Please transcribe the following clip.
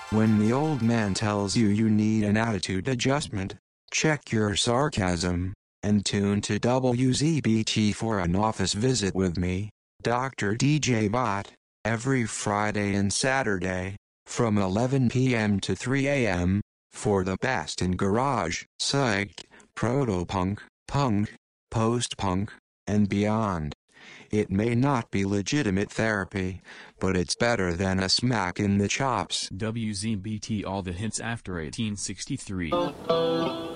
When the old man tells you you need an attitude adjustment, check your sarcasm, and tune to WZBT for an office visit with me, Dr. DJ Bot, every Friday and Saturday, from 11 p.m. to 3 a.m., for the best in garage, psych, proto-punk, punk, post-punk, and beyond. It may not be legitimate therapy, but it's better than a smack in the chops. WZBT, all the hits after 1863.